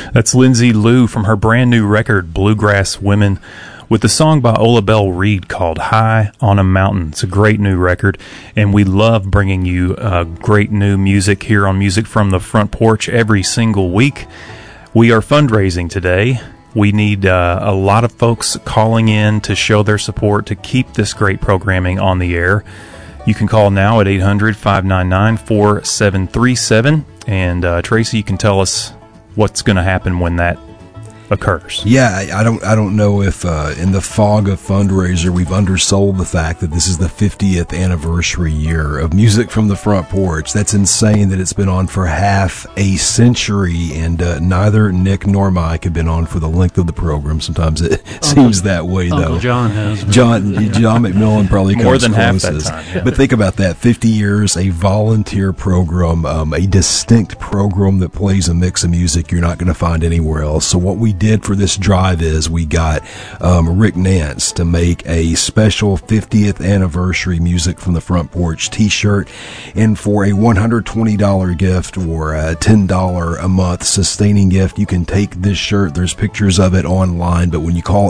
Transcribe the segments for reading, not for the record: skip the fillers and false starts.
That's Lindsay Lou from her brand new record, Bluegrass Women, with the song by Ola Belle Reed called High on a Mountain. It's a great new record, and we love bringing you great new music here on Music from the Front Porch every single week. We are fundraising today. We need a lot of folks calling in to show their support to keep this great programming on the air. You can call now at 800-599-4737, and Tracy, you can tell us what's going to happen when that occurs. Yeah, I don't know if in the fog of fundraiser we've undersold the fact that this is the 50th anniversary year of Music from the Front Porch. That's insane that it's been on for half a century, and neither Nick nor Mike have been on for the length of the program. Sometimes it seems that way, though. Uncle John has. John McMillan probably comes more than closest. half that time. Yeah. But think about that, 50 years, a volunteer program, a distinct program that plays a mix of music you're not going to find anywhere else. So what we did for this drive is we got Rick Nance to make a special 50th anniversary Music from the Front Porch t-shirt, and for a $120 gift or a $10 a month sustaining gift, you can take this shirt. There's pictures of it online, but when you call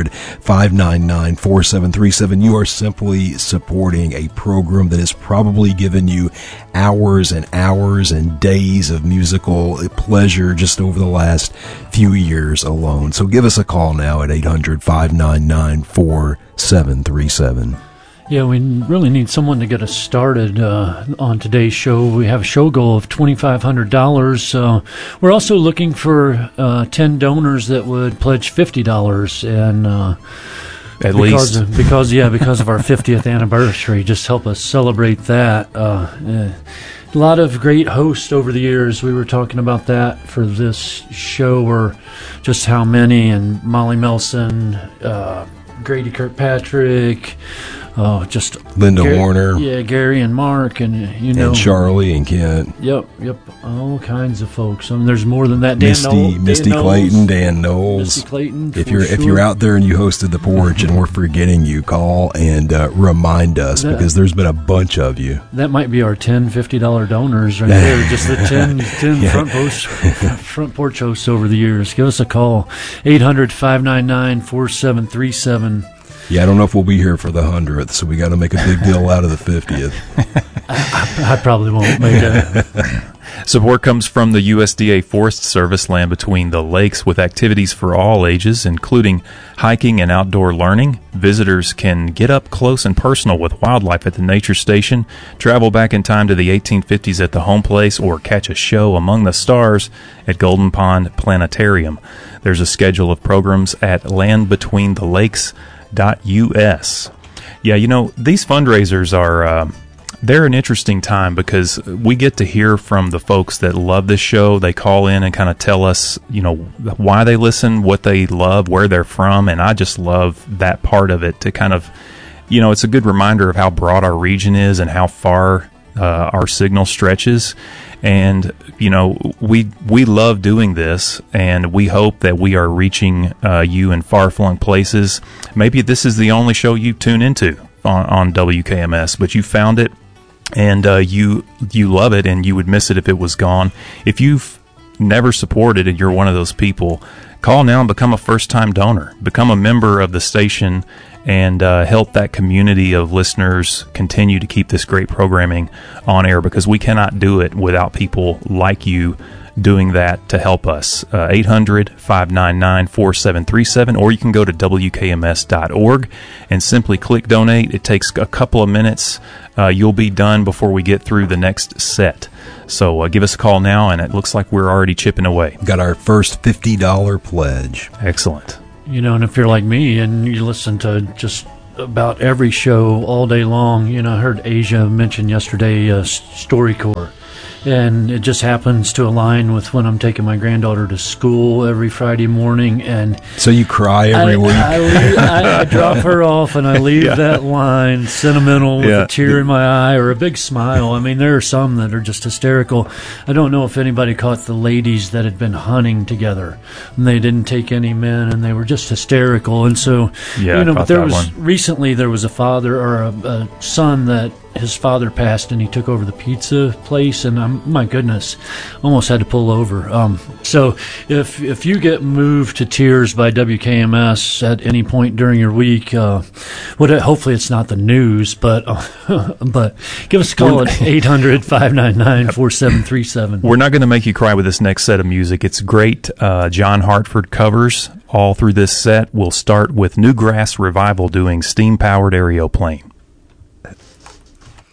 800-599-4737, you are simply supporting a program that has probably given you hours and hours and days of musical pleasure just over the last few years alone. So give us a call now at 800-599-4737. Yeah, we really need someone to get us started on today's show. We have a show goal of $2,500. We're also looking for 10 donors that would pledge $50, and at least because of our 50th anniversary, just help us celebrate that. A lot of great hosts over the years. We were talking about that for this show, or just how many, and Molly Melson, Grady Kirkpatrick, just Linda Warner. Yeah, Gary and Mark, and and Charlie and Kent. Yep, all kinds of folks. I mean, there's more than that. Misty Clayton, Dan Knowles. Misty Clayton. If you're out there and you hosted the porch and we're forgetting you, call and remind us, because there's been a bunch of you. That might be our $10, $50 donors right there. Just the 10 yeah. front porch hosts over the years. Give us a call, 800-599-4737. Yeah, I don't know if we'll be here for the 100th, so we got to make a big deal out of the 50th. I probably won't make it. Support comes from the USDA Forest Service Land Between the Lakes, with activities for all ages, including hiking and outdoor learning. Visitors can get up close and personal with wildlife at the Nature Station, travel back in time to the 1850s at the home place, or catch a show among the stars at Golden Pond Planetarium. There's a schedule of programs at landbetweenthelakes.us. Yeah, these fundraisers are they're an interesting time, because we get to hear from the folks that love this show. They call in and kind of tell us, why they listen, what they love, where they're from, and I just love that part of it, to kind of, it's a good reminder of how broad our region is and how far our signal stretches. And we love doing this, and we hope that we are reaching you in far-flung places. Maybe this is the only show you tune into on WKMS, but you found it, and you love it, and you would miss it if it was gone. If you've never supported and you're one of those people, call now and become a first-time donor. Become a member of the station and help that community of listeners continue to keep this great programming on air, because we cannot do it without people like you doing that to help us. 800-599-4737, or you can go to WKMS.org and simply click donate. It takes a couple of minutes. You'll be done before we get through the next set. So give us a call now, and it looks like we're already chipping away. Got our first $50 pledge. Excellent. And if you're like me and you listen to just about every show all day long, I heard Asia mention yesterday StoryCorps. And it just happens to align with when I'm taking my granddaughter to school every Friday morning. And so you cry every week? I drop her off, and I leave that line sentimental with a tear in my eye or a big smile. I mean, there are some that are just hysterical. I don't know if anybody caught the ladies that had been hunting together, and they didn't take any men, and they were just hysterical. And so, but recently there was a father or a son that his father passed and he took over the pizza place, and my goodness, almost had to pull over. So if you get moved to Tears by WKMS at any point during your week, hopefully it's not the news, but give us a call at 800-599-4737. We're not going to make you cry with this next set of music. It's great John Hartford covers all through this set. We'll start with Newgrass Revival doing Steam-Powered Aeroplane.